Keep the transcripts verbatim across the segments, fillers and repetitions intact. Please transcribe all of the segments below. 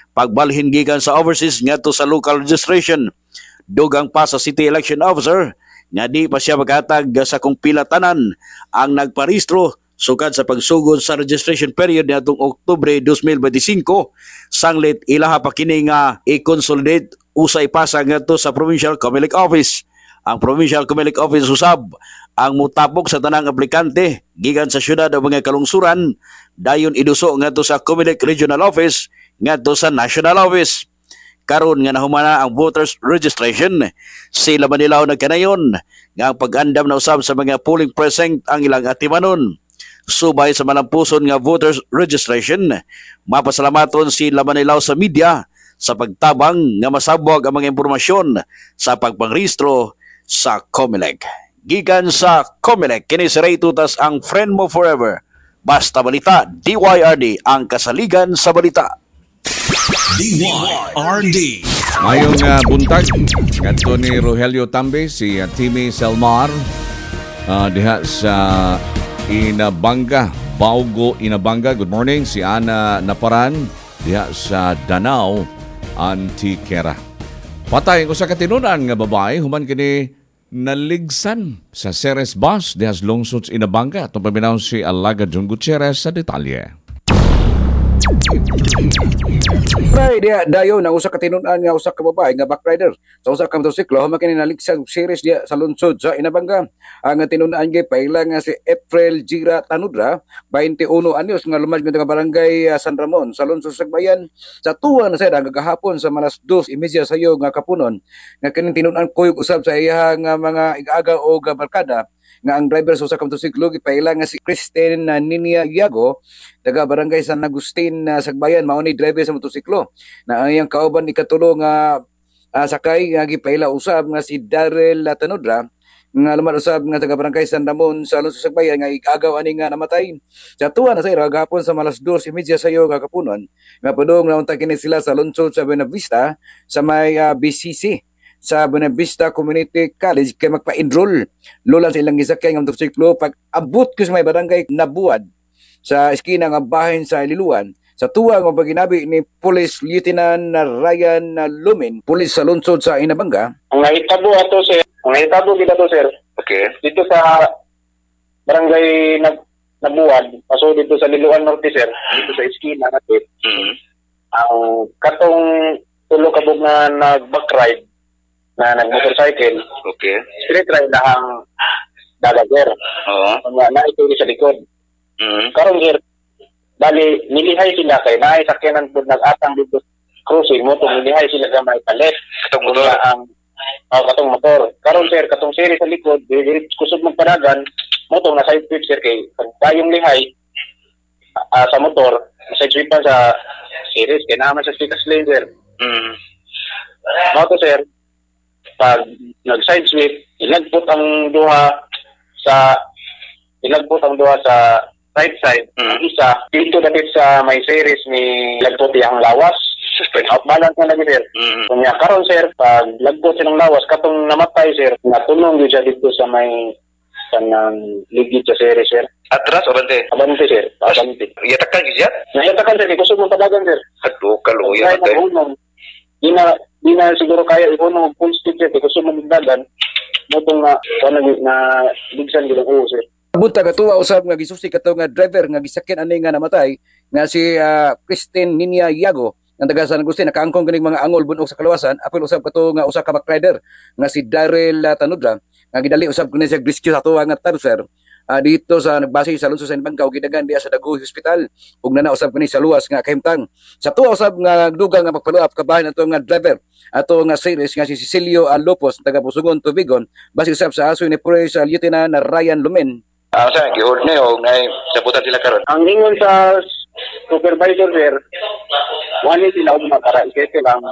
pagbalhin gikan sa overseas ngadto sa local registration. Dugang pa sa City Election Officer nga di pa siya maghatag sa kung pila tanan ang nagparehistro sukad sa pagsugod sa registration period niadtong Oktubre twenty twenty-five. Sanglit ilaha pa kini nga i-consolidate usay pasa ngadto sa Provincial Comelec Office. Ang Provincial Comelec Office usab ang mutapok sa tanang aplikante gikan sa syudad o mga kalungsuran dayon iduso ngadto sa Comelec Regional Office ngadto sa National Office. Karon nga nahumana ang voters registration, sila Manilaw nagkanayon nga ang pag-andam na usab sa mga polling precinct ang ilang atimanon. Subay sa malampuson nga voters registration, mapasalamaton si Manilaw sa media sa pagtabang nga masabwag ang mga impormasyon sa pagpangrehistro sa Comelec. Gikan sa Comelec, kini si Ray Tutas ang friend mo forever. Basta Balita, D Y R D ang kasaligan sa balita. D Y R D. Mayong uh, buntag ngadto ni Rogelio Tambe si uh, Timmy Selmar uh, diha sa Inabanga, Baugo, Inabanga. Good morning si Ana Naparan diha sa Danao, Antiquera. Patay ko sa katinunan nga babae human kini naligsan sa Ceres Bus diha sa lungsod sa Inabanga. Itong paminaw si Alaga John Gutierrez sa detalye. Right, dia dayon ang usa ka tinud-an nga usa ka babae nga backrider sa usa ka motorsiklo human naligsan series dia sa lungsod sa Inabanga. Ang tinud-an gay paila nga si April Gira Tanudra, twenty-one anyos nga lumad nga barangay uh, San Ramon sa lungsod sa Sagbayan. Sa tuwa na sad ang gahapon sa malas dos imedya sayo nga kapunon nga kining tinud-an kuyog usab sa iya nga mga ig-aga o barkada nga ang driver sa usa ka motorsiklo gipaila nga si Christine uh, Ninia Iago, taga barangay San Agustin na uh, Sagbayan, mao ni driver sa motorsiklo. Na ang iyang kauban ni katulo nga uh, sakay nga gipaila usab nga si Darrell Tanudra nga lumad usab nga taga barangay San Ramon sa lungsod sa Sagbayan nga igagaw ani nga namatay. Sa tuwa na sa ira gahapon sa malas dos imedya sayo nga kapunon nga padung naunta kini sila sa lungsod sa Buena Vista sa may uh, B C C sa Buena Vista Community College kay magpa-enroll lola sa ilang gisakay nga motorsiklo pag abot ko sa may barangay Nabuad sa eskina nga bahin sa Liluan. Sa tuwa nga paginabi ni Police Lieutenant Ryan Lumin, pulis sa lungsod sa Inabanga. Ang nahitabo ato sir, ang nahitabo kita to sir. Okay. Dito sa barangay Nab Nabuad, paso dito sa Liluan Norte sir, dito sa eskina natin. Mm-hmm. Ang katong tulo kabog na nag-backride na nag-motorcycle. Okay. Straight ride na ang dalager. Oo. Uh-huh. Na ito sa likod. Mm-hmm. Karon sir, bali nilihay sila kay naay sakyanan pud nag-atang dito cruising mo tong nilihay sila gamay palet. Katong motor ang oh, katong motor. Karon sir, katong seri sa likod, dili kusog magpanagan, mo tong na side sweep sir kay kayong lihay uh, sa motor, side sweep pa sa series kay naman sa stick lane sir. Mm. Mo to sir, pag nag-side sweep, ilagpot ang duha sa ilagpot ang duha sa right side. Mm. Ang isa, dito dapit sa may series ni lagpot ang lawas. Outbalance na lagi, sir. Mm-hmm. Kanya karon sir, pag lagpot silang lawas, katong namatay, sir, natulong yun siya dito sa may kanang ligid sa series, sir. Atras o bante? Abante, sir. Abante. Yatakan siya? Yatakan, sir. Kusog mong padagan, sir. Ato, kaluya natin. Di na, di na siguro kaya ikunong full stick, sir. Kusog mong padagan. Motong na, na, na ligsan gilang uo, sir. Bunta katuwa usab nga gisusi kato nga driver nga gisakyan ani nga namatay nga si uh, Christine Ninia Iago nga taga San Agustin nakaangkong kining mga angol bunog sa kalawasan apil usab kato nga usa ka backrider nga si Darrell Tanudra nga gidali usab kini sa rescue sa tuwa nga taruser uh, dito sa nagbase sa lungsod sa Inabanga ug gidagan diha sa Daguhoy Hospital ug nana usab kini sa luwas nga kahimtang sa tuwa usab nga dugang nga pagpaluap kabahin ato nga driver ato nga series nga si Cecilio Lopos taga Pusugon Tubigon base usab sa aso ni Police uh, Lieutenant Ryan Lumen. Ah, uh, saan gihold na yung ngay sabutan sila karon. Ang ingon sa supervisor sir, wala sila og makara isettle ang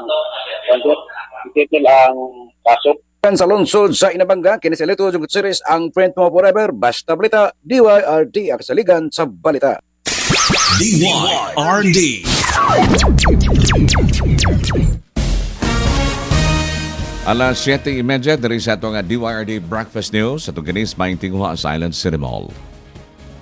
isettle ang pasok. Sa lungsod sa Inabanga, kini si Lito Gutierrez ang friend mo forever. Basta Balita, D Y R D ang kasaligan sa balita. D Y R D. Alas siyete trenta, dari sa itong D Y R D Breakfast News, sa itong ganis, maing tinguha sa Island City Mall.